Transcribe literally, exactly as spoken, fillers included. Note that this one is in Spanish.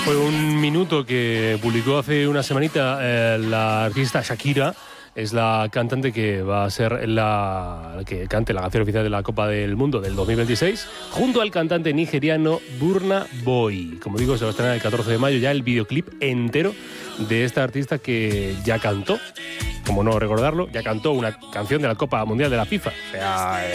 Fue un minuto que publicó hace una semanita eh, la artista Shakira. Es la cantante que va a ser la que cante la canción oficial de la Copa del Mundo del dos mil veintiséis, junto al cantante nigeriano Burna Boy. Como digo, se va a estrenar el catorce de mayo ya el videoclip entero de esta artista que ya cantó, como no recordarlo, ya cantó una canción de la Copa Mundial de la FIFA. O sea,